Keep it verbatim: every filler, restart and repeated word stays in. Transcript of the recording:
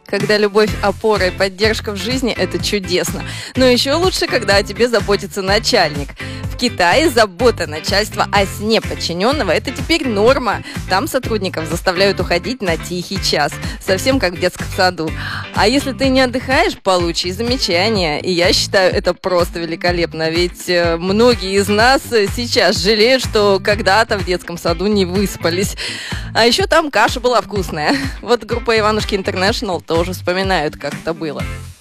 Когда любовь, опора и поддержка в жизни – это чудесно. Но еще лучше, когда о тебе заботится начальник. В Китае забота начальства о сне подчиненного – это теперь норма. Там сотрудников заставляют уходить на тихий час, совсем как в детском саду. А если ты не отдыхаешь, получи замечания. И я считаю, это просто великолепно, ведь многие из нас сейчас жалеют, что когда-то в детском саду не выспались. А еще там каша была вкусная. Вот группа Иванушки Интернешнл тоже вспоминают, как это было.